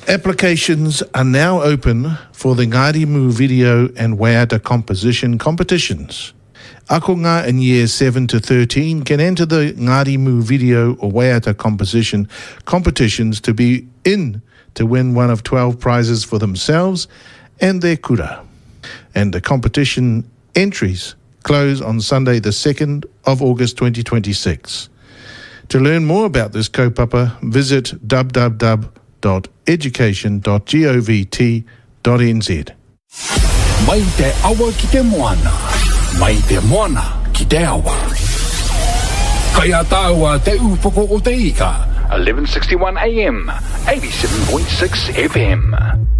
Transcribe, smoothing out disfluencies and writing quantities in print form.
Applications are now open for the Ngāti Mu Video and Waiata Composition competitions. Akonga in years 7 to 13 can enter the Ngāti Mu Video or Waiata Composition competitions to be in to win one of 12 prizes for themselves and their kura. And the competition entries close on Sunday the 2nd of August 2026. To learn more about this kaupapa, visit www.education.govt.nz. Mai te awa ki te moana. Mai te moana ki te awa. Kaya taua te upoko o te ika. 1161 AM, 87.6 FM.